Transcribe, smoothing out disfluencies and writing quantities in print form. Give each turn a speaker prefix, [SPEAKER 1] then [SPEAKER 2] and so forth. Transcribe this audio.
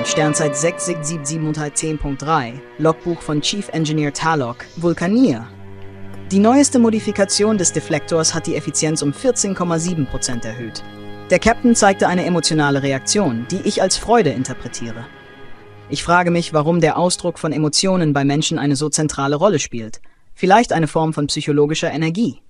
[SPEAKER 1] Sternzeit 67710.3, Logbuch von Chief Engineer Talok, Vulkanier. Die neueste Modifikation des Deflektors hat die Effizienz um 14,7% erhöht. Der Captain zeigte eine emotionale Reaktion, die ich als Freude interpretiere. Ich frage mich, warum der Ausdruck von Emotionen bei Menschen eine so zentrale Rolle spielt. Vielleicht eine Form von psychologischer Energie.